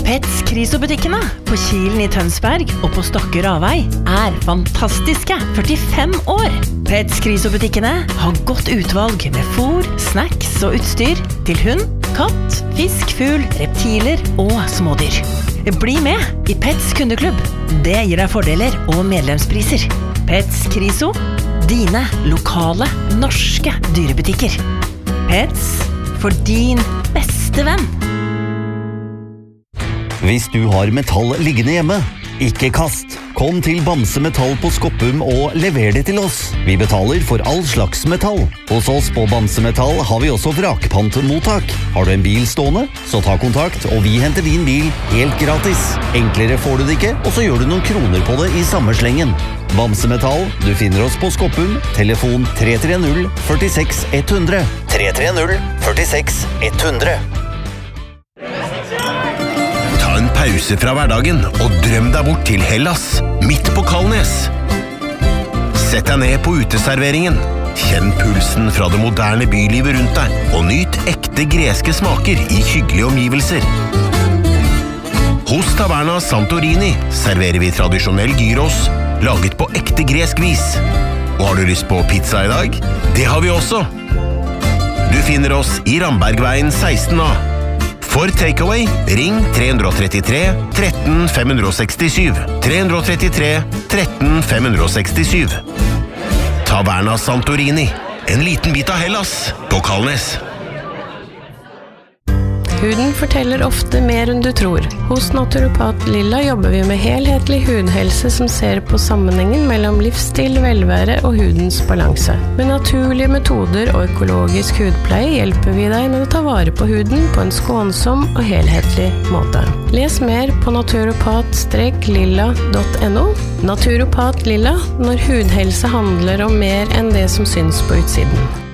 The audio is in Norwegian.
Pets Kriso-butikkene på Kilen I Tønsberg og på Stokke Ravei fantastiske 45 år. Pets Kriso-butikkene har godt utvalg med fôr, snacks og utstyr til hund, katt, fisk, fugl, reptiler og smådyr. Bli med I Pets kundeklubb. Det gir deg fordeler og medlemspriser. Pets Kriso, dine lokale norske dyrebutikker. Pets for din beste venn. Hvis du har metall liggende hjemme, ikke kast. Kom til Bamse Metall på Skoppum og lever det til oss. Vi betaler for all slags metall. Hos oss på Bamse Metall har vi også vrakpantmottak. Har du en bil stående, så ta kontakt, og vi henter din bil helt gratis. Enklere får du det ikke, og så gjør du noen kroner på det I samme slengen. Bamse Metall, du finner oss på Skoppum, telefon 330 46 100. 330 46 100. En pause fra hverdagen og drøm deg bort til Hellas, midt på Kalnes. Sett deg ned på uteserveringen. Kjenn pulsen fra det moderne bylivet rundt deg, og nyt ekte greske smaker I hyggelige omgivelser. Hos Taverna Santorini serverer vi tradisjonell gyros, laget på ekte gresk vis. Og har du lyst på pizza I dag? Det har vi også. Du finner oss I Rambergveien 16A. For takeaway, ring 333 13 567. 333 13 567. Taverna Santorini. En liten bit av Hellas på Kalnes. Huden forteller ofte mer enn du tror. Hos Naturopat Lilla jobber vi med helhetlig hudhelse som ser på sammenhengen mellom livsstil, velvære og hudens balanse. Med naturlige metoder og økologisk hudpleie hjelper vi deg med å ta vare på huden på en skånsom og helhetlig måte. Les mer på naturopat-lilla.no. Naturopat Lilla, når hudhelse handler om mer enn det som syns på utsiden.